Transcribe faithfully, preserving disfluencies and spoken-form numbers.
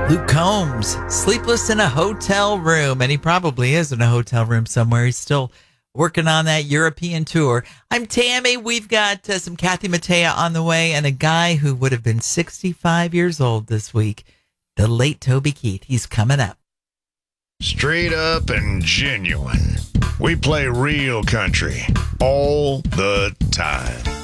Luke Combs, sleepless in a hotel room, and he probably is in a hotel room somewhere. He's still working on that European tour. I'm Tammy. We've got uh, some Kathy Mattea on the way, and a guy who would have been sixty-five years old this week, the late Toby Keith. He's coming up. Straight up and genuine. We play real country all the time.